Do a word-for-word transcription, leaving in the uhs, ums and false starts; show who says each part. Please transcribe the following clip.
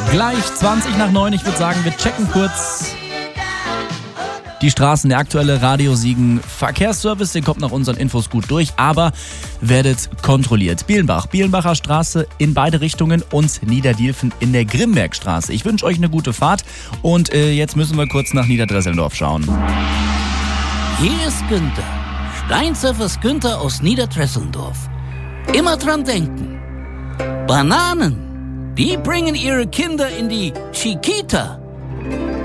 Speaker 1: Gleich zwanzig nach neun. Ich würde sagen, wir checken kurz die Straßen. Der aktuelle Radio Siegen Verkehrsservice, den kommt nach unseren Infos gut durch, aber werdet kontrolliert. Bielenbach, Bielenbacher Straße in beide Richtungen und Niederdielfen in der Grimbergstraße. Ich wünsche euch eine gute Fahrt und äh, jetzt müssen wir kurz nach Niederdresselndorf schauen.
Speaker 2: Hier ist Günther, Steinsurfers Günther aus Niederdresselndorf. Immer dran denken, Bananen, die bringen ihre Kinder in die Chiquita.